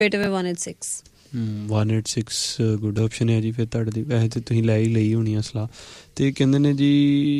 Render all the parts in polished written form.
ਬੇਟੇ 186 186 good option ਹੈ ਜੀ ਫਿਰ ਤੁਹਾਡੇ ਦੀ। ਵੈਸੇ ਤਾਂ ਤੁਸੀਂ ਲੈ ਹੀ ਲਈ ਹੋਣੀ ਆ ਸਲਾਹ। ਅਤੇ ਕਹਿੰਦੇ ਨੇ ਜੀ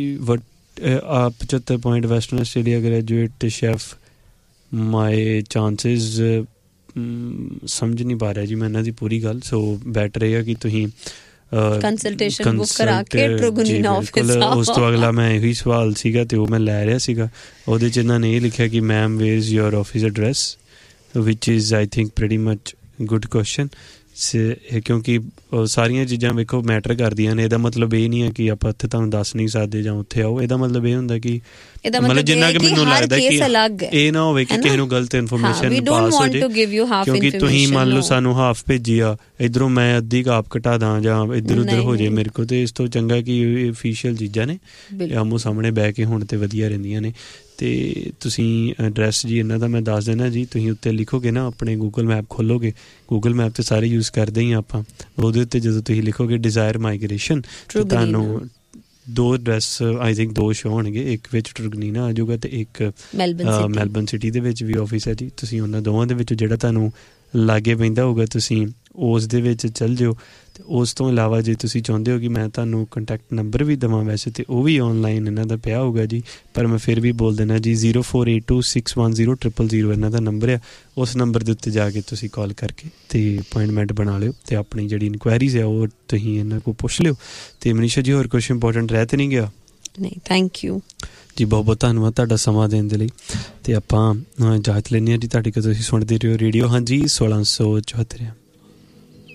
75 point western Australia graduate chef ਮਾਏ ਚਾਂਸਿਸ ਸਮਝ ਨਹੀਂ ਪਾ ਰਿਹਾ ਜੀ ਮੈਂ ਇਹਨਾਂ ਦੀ ਪੂਰੀ ਗੱਲ। ਸੋ ਬੈਟਰ ਇਹ ਆ ਕਿ ਤੁਸੀਂ ਕੰਸਲਟੇਸ਼ਨ ਬੁੱਕ ਕਰਾ ਕੇ ਟਰਗੁਨੀਨਾ ਆਫਿਸ ਆਓ। ਉਸ ਤੋਂ ਅਗਲਾ ਮੈਂ ਇਹੀ ਸਵਾਲ ਸੀਗਾ ਅਤੇ ਉਹ ਮੈਂ ਲੈ ਰਿਹਾ ਸੀਗਾ, ਉਹਦੇ 'ਚ ਇਹਨਾਂ ਨੇ ਇਹ ਲਿਖਿਆ ਕਿ ma'am where is your office address which is I think pretty much good question. ਕਿਉਂਕਿ ਸਾਰੀਆਂ ਚੀਜ਼ਾਂ ਵੇਖੋ ਮੈਟਰ ਕਰਦੀਆਂ ਨੇ। ਇਹਦਾ ਮਤਲਬ ਇਹ ਨਹੀਂ ਹੈ ਕਿ ਆਪਾਂ ਉੱਥੇ ਤੁਹਾਨੂੰ ਦੱਸ ਨਹੀਂ ਸਕਦੇ ਜਾਂ ਉੱਥੇ ਆਓ। ਇਹਦਾ ਮਤਲਬ ਇਹ ਹੁੰਦਾ ਕਿ ਮਤਲਬ ਜਿੰਨਾ ਕਿ ਮੈਨੂੰ ਲੱਗਦਾ ਕਿ ਇਹ ਨਾ ਹੋਵੇ ਕਿ ਕਿਸੇ ਨੂੰ ਗਲਤ ਇਨਫੋਰਮੇਸ਼ਨ ਪਾਸ ਹੋ ਜਾਏ। ਕਿਉਂਕਿ ਤੁਸੀਂ ਮੰਨ ਲਓ ਸਾਨੂੰ ਹਾਫ ਭੇਜੀ ਆ, ਇੱਧਰੋਂ ਮੈਂ ਅੱਧੀ ਕਾਪ ਘਟਾ ਦਾਂ ਜਾਂ ਇੱਧਰ ਉੱਧਰ ਹੋ ਜਾਏ ਮੇਰੇ ਕੋਲ, ਅਤੇ ਇਸ ਤੋਂ ਚੰਗਾ ਕਿ ਅਫੀਸ਼ੀਅਲ ਚੀਜ਼ਾਂ ਨੇ ਆਮੋ ਸਾਹਮਣੇ ਬਹਿ ਕੇ ਹੁਣ ਤਾਂ ਵਧੀਆ ਰਹਿੰਦੀਆਂ ਨੇ। ਅਤੇ ਤੁਸੀਂ ਐਡਰੈਸ ਜੀ ਇਹਨਾਂ ਦਾ ਮੈਂ ਦੱਸ ਦੇਣਾ ਜੀ। ਤੁਸੀਂ ਉੱਤੇ ਲਿਖੋਗੇ ਨਾ, ਆਪਣੇ ਗੂਗਲ ਮੈਪ ਖੋਲੋਗੇ, ਗੂਗਲ ਮੈਪ ਤਾਂ ਸਾਰੇ ਯੂਜ਼ ਕਰਦੇ ਹੀ ਆਪਾਂ, ਉਹਦੇ ਉੱਤੇ ਜਦੋਂ ਤੁਸੀਂ ਲਿਖੋਗੇ ਡਿਜ਼ਾਇਰ ਮਾਈਗ੍ਰੇਸ਼ਨ, ਤੁਹਾਨੂੰ 2 ਐਡਰੈਸ ਆਈ ਥਿੰਕ 2 ਸ਼ੋ ਹੋਣਗੇ। ਇੱਕ ਵਿੱਚ ਟਰਗਨੀਨਾ ਆ ਜਾਊਗਾ ਅਤੇ ਇੱਕ ਮੈਲਬਨ ਸਿਟੀ ਦੇ ਵਿੱਚ ਵੀ ਆਫਿਸ ਹੈ ਜੀ। ਤੁਸੀਂ ਉਹਨਾਂ ਦੋਵਾਂ ਦੇ ਵਿੱਚੋਂ ਜਿਹੜਾ ਤੁਹਾਨੂੰ ਲਾਗੇ ਪੈਂਦਾ ਹੋਊਗਾ ਤੁਸੀਂ ਉਸ ਦੇ ਵਿੱਚ ਚੱਲ ਜਾਓ। ਅਤੇ ਉਸ ਤੋਂ ਇਲਾਵਾ ਜੇ ਤੁਸੀਂ ਚਾਹੁੰਦੇ ਹੋ ਕਿ ਮੈਂ ਤੁਹਾਨੂੰ ਕੰਟੈਕਟ ਨੰਬਰ ਵੀ ਦੇਵਾਂ ਵੈਸੇ ਤਾਂ ਉਹ ਵੀ ਔਨਲਾਈਨ ਇਹਨਾਂ ਦਾ ਪਿਆ ਹੋਊਗਾ ਜੀ, ਪਰ ਮੈਂ ਫਿਰ ਵੀ ਬੋਲ ਦੇਣਾ ਜੀ 0482610000 ਇਹਨਾਂ ਦਾ ਨੰਬਰ ਆ। ਉਸ ਨੰਬਰ ਦੇ ਉੱਤੇ ਜਾ ਕੇ ਤੁਸੀਂ ਕਾਲ ਕਰਕੇ ਅਤੇ ਅਪਾਇੰਟਮੈਂਟ ਬਣਾ ਲਿਓ ਅਤੇ ਆਪਣੀ ਜਿਹੜੀ ਇਨਕੁਆਇਰੀਜ਼ ਆ ਉਹ ਤੁਸੀਂ ਇਹਨਾਂ ਕੋਲ ਪੁੱਛ ਲਿਓ। ਅਤੇ ਮਨੀਸ਼ਾ ਜੀ ਹੋਰ ਕੁਛ ਇੰਪੋਰਟੈਂਟ ਰਹਿ ਤਾਂ ਨਹੀਂ ਗਿਆ? ਨਹੀਂ, ਥੈਂਕ ਯੂ ਜੀ, ਬਹੁਤ ਬਹੁਤ ਧੰਨਵਾਦ ਤੁਹਾਡਾ ਸਮਾਂ ਦੇਣ ਦੇ ਲਈ। ਅਤੇ ਆਪਾਂ ਇਜਾਜ਼ਤ ਲੈਂਦੇ ਹਾਂ ਜੀ ਤੁਹਾਡੀ ਕਿ ਤੁਸੀਂ ਸੁਣਦੇ ਰਹੋ ਰੇਡੀਓ ਹਾਂਜੀ 1674।